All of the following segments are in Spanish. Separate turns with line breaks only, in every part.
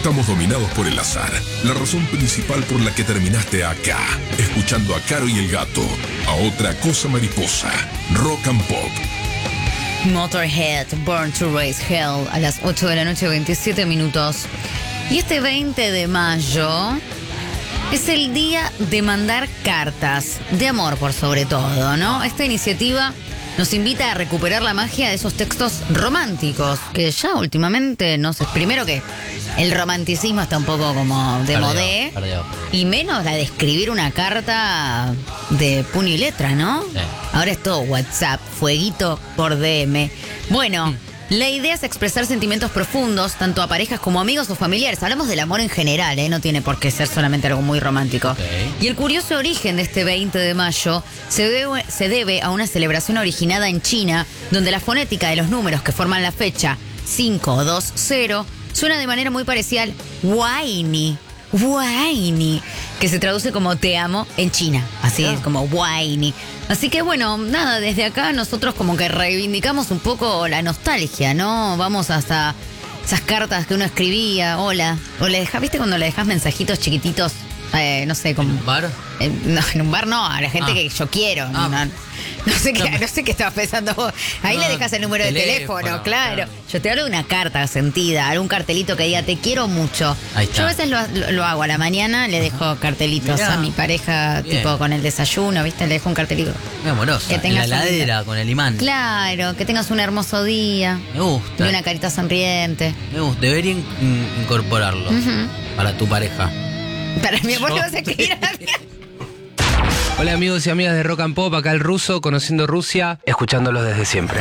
estamos dominados por el azar. La razón principal por la que terminaste acá, escuchando a Caro y el Gato, a Otra Cosa Mariposa, Rock and Pop.
Motorhead, Born to Raise Hell, a las 8 de la noche, 27 minutos. Y este 20 de mayo es el día de mandar cartas, de amor por sobre todo, ¿no? Esta iniciativa nos invita a recuperar la magia de esos textos románticos, que ya últimamente, no sé, primero que el romanticismo está un poco como de modé, y menos la de escribir una carta de puño y letra, ¿no? Sí. Ahora es todo WhatsApp, fueguito por DM. Bueno, la idea es expresar sentimientos profundos, tanto a parejas como amigos o familiares. Hablamos del amor en general, no tiene por qué ser solamente algo muy romántico. Okay. Y el curioso origen de este 20 de mayo se debe a una celebración originada en China, donde la fonética de los números que forman la fecha 520 suena de manera muy parecida al Waini, que se traduce como te amo en China. Así es, como Waini. Así que bueno, nada, desde acá nosotros como que reivindicamos un poco la nostalgia, ¿no? Vamos hasta esas cartas que uno escribía, hola. O le dejas, ¿viste cuando le dejas mensajitos chiquititos? No sé, como...
¿En un bar?
No, en un bar no, a la gente que yo quiero. No sé qué estabas pensando vos. Ahí le dejas el número de teléfono, claro. Yo te hablo de una carta sentida, algún cartelito que diga te quiero mucho.
Ahí está.
Yo a veces lo hago a la mañana, le dejo cartelitos a mi pareja, tipo con el desayuno, ¿viste? Le dejo un cartelito.
Muy amoroso. Que tengas en la heladera con el imán.
Claro, que tengas un hermoso día.
Me gusta.
Y una carita sonriente.
Me gusta. Debería incorporarlo para tu pareja.
Para mi amor, vas a escribir a mí.
Hola amigos y amigas de Rock and Pop, acá el Ruso, conociendo Rusia, escuchándolos desde siempre.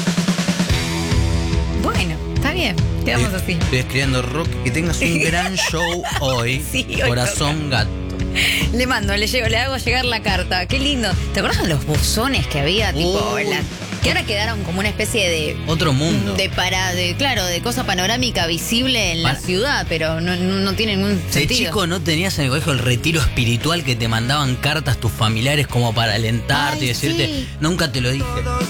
Bueno, está bien, quedamos así.
Estoy escribiendo Rock, que tengas un gran show hoy. Sí, hoy Corazón Gato.
Le hago llegar la carta. Qué lindo. ¿Te acuerdas de los buzones que había? Tipo, que ahora quedaron como una especie de...
Otro mundo.
De cosa panorámica visible en la ciudad, pero no tiene ningún sentido.
De chico no tenías en el colegio el retiro espiritual que te mandaban cartas tus familiares como para alentarte y decirte, nunca te lo dije.